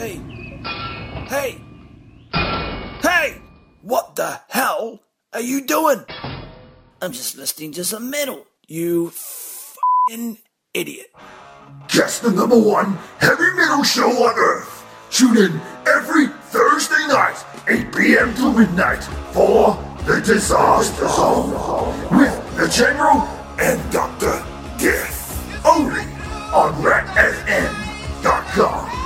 Hey! Hey! Hey! What the hell are you doing? I'm just listening to some metal. You f***ing idiot. Just the #1 heavy metal show on Earth. Tune in every Thursday night, 8 p.m. to midnight, for The Disaster Zone with the General and Dr. Death. Only on RatFM.com.